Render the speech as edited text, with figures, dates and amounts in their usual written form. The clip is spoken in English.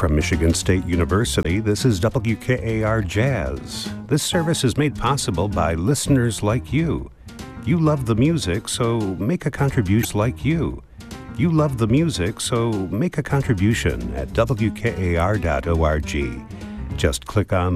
From Michigan State University, this is WKAR Jazz. This service is made possible by listeners like you. You love the music, so make a contribution like you. You love the music, so make a contribution at WKAR.org. Just click on